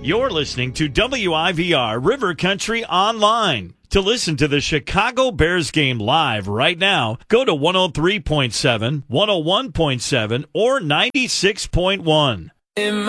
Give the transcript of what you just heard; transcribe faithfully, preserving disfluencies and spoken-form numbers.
You're listening to W I V R River Country Online. To listen to the Chicago Bears game live right now, go to one oh three point seven, one oh one point seven, or ninety-six point one.